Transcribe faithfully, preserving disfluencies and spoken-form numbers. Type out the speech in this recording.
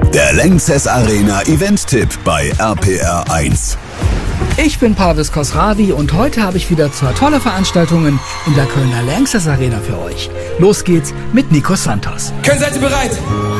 Der Lanxess Arena Event-Tipp bei R P R eins. Ich bin Parvis Khosravi und heute habe ich wieder zwei tolle Veranstaltungen in der Kölner Lanxess Arena für euch. Los geht's mit Nico Santos. Köln, seid ihr bereit?